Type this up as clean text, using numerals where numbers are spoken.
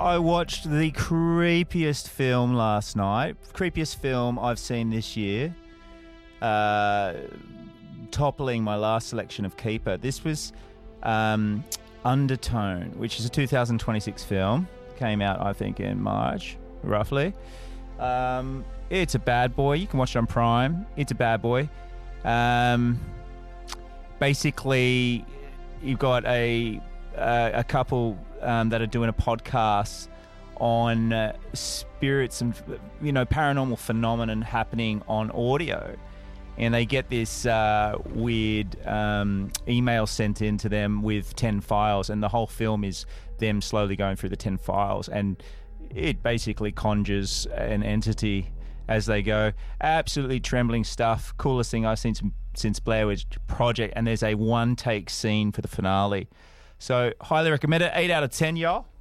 I watched the creepiest film last night. Creepiest film I've seen this year. Toppling my last selection of Keeper. This was Undertone, which is a 2026 film. Came out, I think, in March, roughly. It's a bad boy. You can watch it on Prime. It's a bad boy. Basically, you've got a couple that are doing a podcast on spirits and paranormal phenomenon happening on audio, and they get this weird email sent in to them with 10 files, and the whole film is them slowly going through the 10 files, and it basically conjures an entity as they go. Absolutely trembling stuff. Coolest thing I've seen since Blair Witch Project, and there's a one-take scene for the finale. So highly recommend it. 8 out of 10, y'all.